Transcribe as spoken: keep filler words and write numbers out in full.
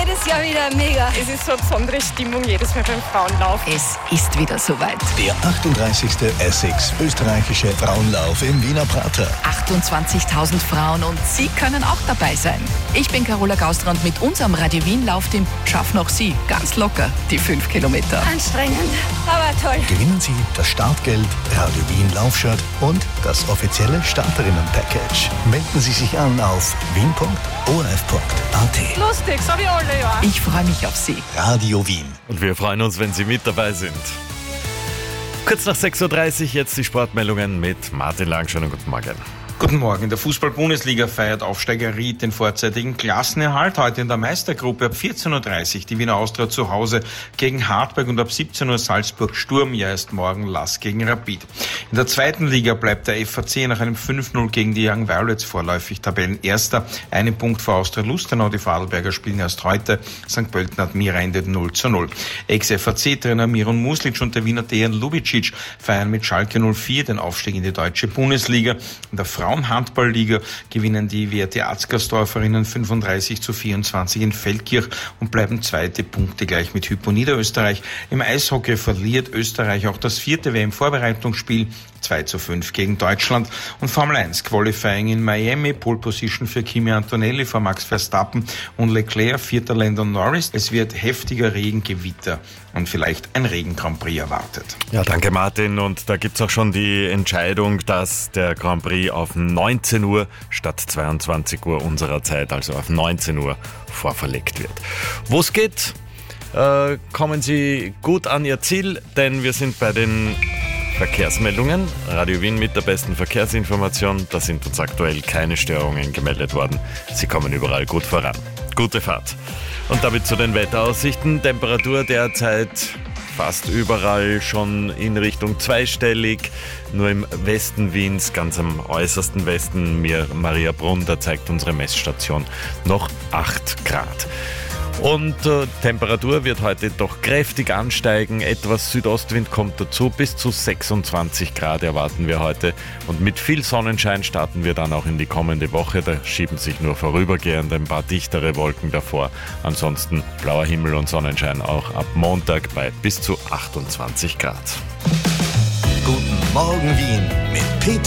jedes Jahr wieder mega. Es ist so eine besondere Stimmung jedes Mal beim Frauenlauf. Es ist wieder soweit. Der achtunddreißigste Essex österreichische Frauenlauf im Wiener Prater. achtundzwanzigtausend Frauen und Sie können auch dabei sein. Ich bin Carola Gaustrand. Mit unserem Radio Wien Laufteam schaffen auch Sie ganz locker die fünf Kilometer. Anstrengend, aber toll. Gewinnen Sie das Startgeld, Radio Wien Laufshirt und das offizielle Starterinnen-Package. Melden Sie sich an auf wien punkt o r f punkt a t. Lustig, so wie alle, ja. Ich freue mich auf Sie. Radio Wien. Und wir freuen uns, wenn Sie mit dabei sind. Kurz nach sechs Uhr dreißig jetzt die Sportmeldungen mit Martin Lang. Schönen guten Morgen. Guten Morgen. In der Fußball-Bundesliga feiert Aufsteiger Ried den vorzeitigen Klassenerhalt. Heute in der Meistergruppe ab vierzehn Uhr dreißig die Wiener Austria zu Hause gegen Hartberg und ab siebzehn Uhr Salzburg Sturm. Ja, ist morgen Lask gegen Rapid. In der zweiten Liga bleibt der F A C nach einem fünf null gegen die Young Violets vorläufig Tabellenerster. Einen Punkt vor Austria Lustenau. Die Vorarlberger spielen erst heute. Sankt Pölten hat Mira endet null zu null. Ex-F A C-Trainer Miron Muslic und der Wiener Dejan Lubicic feiern mit Schalke null vier den Aufstieg in die deutsche Bundesliga. In der Frauenhandballliga gewinnen die W R T Atzgersdorferinnen fünfunddreißig zu vierundzwanzig in Feldkirch und bleiben zweite, Punkte gleich mit Hypo Niederösterreich. Im Eishockey verliert Österreich auch das vierte W M-Vorbereitungsspiel zwei zu fünf gegen Deutschland. Und Formel eins Qualifying in Miami, Pole Position für Kimi Antonelli vor Max Verstappen und Leclerc, vierter Landon Norris. Es wird heftiger Regen, Gewitter und vielleicht ein Regen-Grand Prix erwartet. Ja, danke Martin. Und da gibt es auch schon die Entscheidung, dass der Grand Prix auf neunzehn Uhr statt zweiundzwanzig Uhr unserer Zeit, also auf neunzehn Uhr, vorverlegt wird. Wo es geht, äh, kommen Sie gut an Ihr Ziel, denn wir sind bei den Verkehrsmeldungen. Radio Wien mit der besten Verkehrsinformation. Da sind uns aktuell keine Störungen gemeldet worden. Sie kommen überall gut voran. Gute Fahrt. Und damit zu den Wetteraussichten. Temperatur derzeit fast überall schon in Richtung zweistellig. Nur im Westen Wiens, ganz am äußersten Westen, Mariabrunn, da zeigt unsere Messstation noch acht Grad. Und äh, Temperatur wird heute doch kräftig ansteigen. Etwas Südostwind kommt dazu. Bis zu sechsundzwanzig Grad erwarten wir heute. Und mit viel Sonnenschein starten wir dann auch in die kommende Woche. Da schieben sich nur vorübergehend ein paar dichtere Wolken davor. Ansonsten blauer Himmel und Sonnenschein auch ab Montag bei bis zu achtundzwanzig Grad. Guten Morgen Wien mit Peter